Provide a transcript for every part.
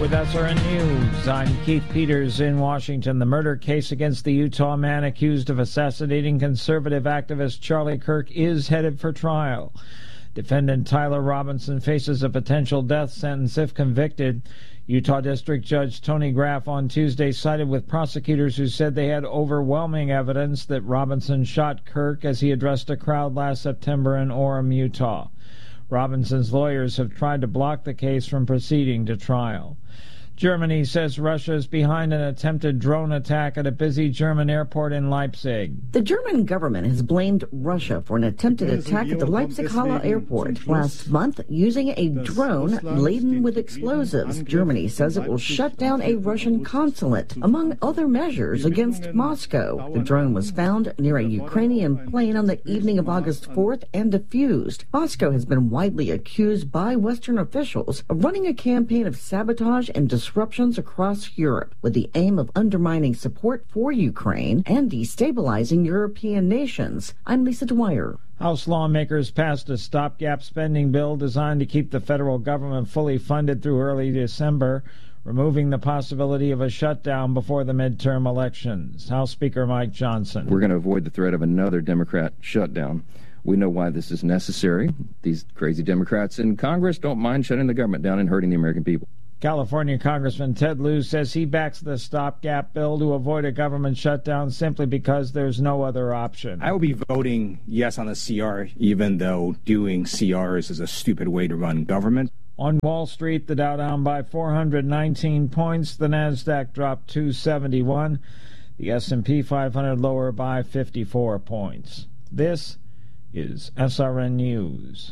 with SRN News. I'm Keith Peters in Washington. The murder case against the Utah man accused of assassinating conservative activist Charlie Kirk is headed for trial. Defendant Tyler Robinson faces a potential death sentence if convicted. Utah District Judge Tony Graff on Tuesday sided with prosecutors who said they had overwhelming evidence that Robinson shot Kirk as he addressed a crowd last September in Orem, Utah. Robinson's lawyers have tried to block the case from proceeding to trial. Germany says Russia is behind an attempted drone attack at a busy German airport in Leipzig. The German government has blamed Russia for an attempted attack at the Leipzig-Halle airport last month using a drone laden with explosives. Germany says it will shut down a Russian consulate, among other measures, against Moscow. The drone was found near a Ukrainian plane on the evening of August 4th and defused. Moscow has been widely accused by Western officials of running a campaign of sabotage and disruptions across Europe with the aim of undermining support for Ukraine and destabilizing European nations. I'm Lisa Dwyer. House lawmakers passed a stopgap spending bill designed to keep the federal government fully funded through early December, removing the possibility of a shutdown before the midterm elections. House Speaker Mike Johnson. We're going to avoid the threat of another Democrat shutdown. We know why this is necessary. These crazy Democrats in Congress don't mind shutting the government down and hurting the American people. California Congressman Ted Lieu says he backs the stopgap bill to avoid a government shutdown simply because there's no other option. I will be voting yes on the CR, even though doing CRs is a stupid way to run government. On Wall Street, the Dow down by 419 points. The Nasdaq dropped 271. The S&P 500 lower by 54 points. This is SRN News.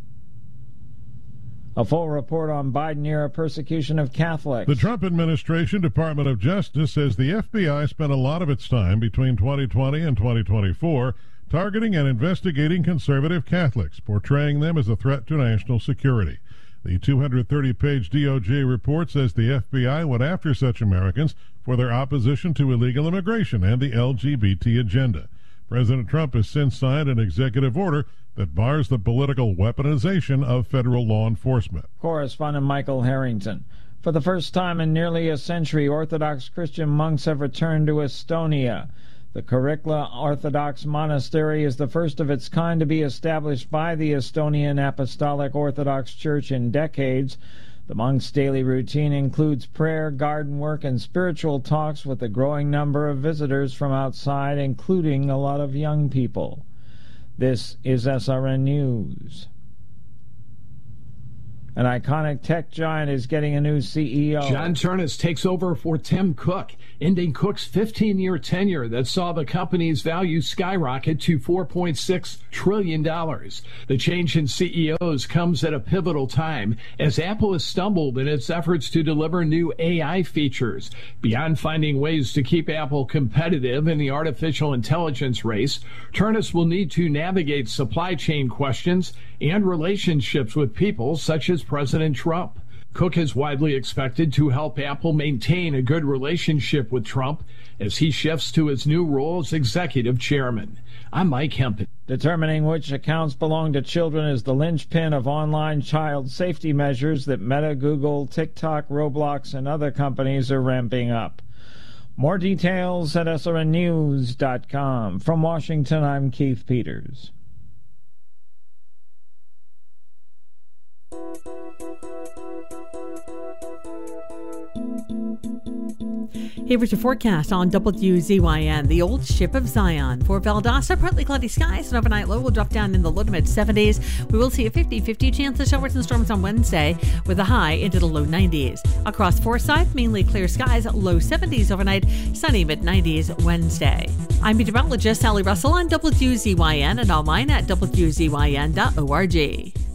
A full report on Biden-era persecution of Catholics. The Trump administration Department of Justice says the FBI spent a lot of its time between 2020 and 2024 targeting and investigating conservative Catholics, portraying them as a threat to national security. The 230-page DOJ report says the FBI went after such Americans for their opposition to illegal immigration and the LGBT agenda. President Trump has since signed an executive order that bars the political weaponization of federal law enforcement. Correspondent Michael Harrington. For the first time in nearly a century, Orthodox Christian monks have returned to Estonia. The Karikla Orthodox Monastery is the first of its kind to be established by the Estonian Apostolic Orthodox Church in decades. The monks' daily routine includes prayer, garden work, and spiritual talks with a growing number of visitors from outside, including a lot of young people. This is SRN News. An iconic tech giant is getting a new CEO. John Ternus takes over for Tim Cook, ending Cook's 15-year tenure that saw the company's value skyrocket to $4.6 trillion. The change in CEOs comes at a pivotal time as Apple has stumbled in its efforts to deliver new AI features. Beyond finding ways to keep Apple competitive in the artificial intelligence race, Ternus will need to navigate supply chain questions and relationships with people such as President Trump. Cook is widely expected to help Apple maintain a good relationship with Trump as he shifts to his new role as executive chairman. I'm Mike Hempen. Determining which accounts belong to children is the linchpin of online child safety measures that Meta, Google, TikTok, Roblox, and other companies are ramping up. More details at srnnews.com. From Washington, I'm Keith Peters. Here is your forecast on WZYN. The old ship of Zion. For Valdosta, partly cloudy skies. An overnight low will drop down in the low to mid 70s. We will see a 50-50 chance of showers and storms on Wednesday with a high into the low 90s. Across Forsyth, mainly clear skies, low 70s overnight, sunny mid 90s Wednesday. I'm meteorologist Sally Russell on WZYN and online at WZYN.org.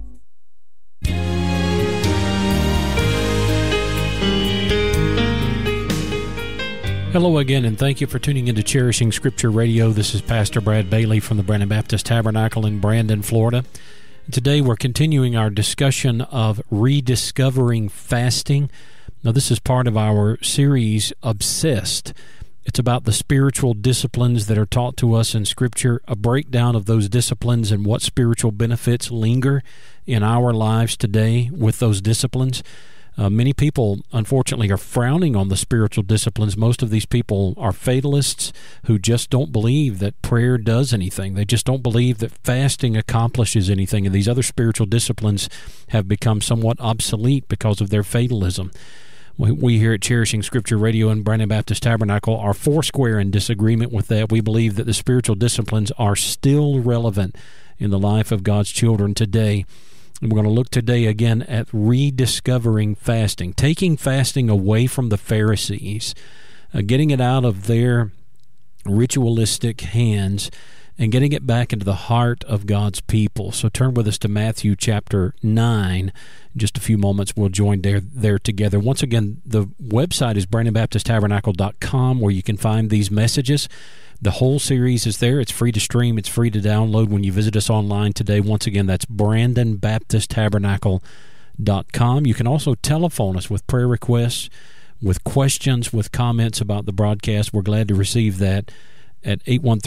Hello again, and thank you for tuning into Cherishing Scripture Radio. This is Pastor Brad Bailey from the Brandon Baptist Tabernacle in Brandon, Florida. Today we're continuing our discussion of rediscovering fasting. Now, this is part of our series, Obsessed. It's about the spiritual disciplines that are taught to us in Scripture, a breakdown of those disciplines and what spiritual benefits linger in our lives today with those disciplines. Many people, unfortunately, are frowning on the spiritual disciplines. Most of these people are fatalists who just don't believe that prayer does anything. They just don't believe that fasting accomplishes anything, and these other spiritual disciplines have become somewhat obsolete because of their fatalism. We here at Cherishing Scripture Radio and Brandon Baptist Tabernacle are foursquare in disagreement with that. We believe that the spiritual disciplines are still relevant in the life of God's children today. And we're going to look today again at rediscovering fasting, taking fasting away from the Pharisees, getting it out of their ritualistic hands and getting it back into the heart of God's people. So turn with us to Matthew chapter 9. In just a few moments, we'll join there together. Once again, the website is BrandonBaptistTabernacle.com, where you can find these messages. The whole series is there. It's free to stream. It's free to download when you visit us online today. Once again, that's BrandonBaptistTabernacle.com. You can also telephone us with prayer requests, with questions, with comments about the broadcast. We're glad to receive that at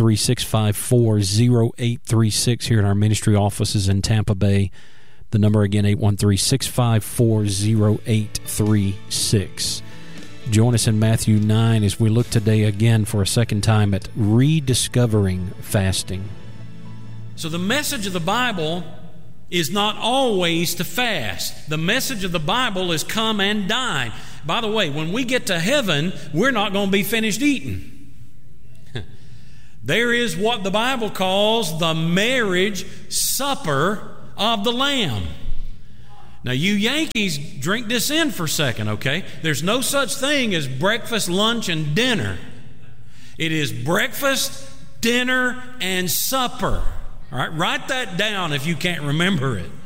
813-654-0836 here in our ministry offices in Tampa Bay. The number again, 813-654-0836. Join us in Matthew 9 as we look today again for a second time at rediscovering fasting. So the message of the Bible is not always to fast. The message of the Bible is come and dine. By the way, when we get to heaven, we're not going to be finished eating. There is what the Bible calls the marriage supper of the Lamb. Now, you Yankees, drink this in for a second, okay? There's no such thing as breakfast, lunch, and dinner. It is breakfast, dinner, and supper. All right, write that down if you can't remember it.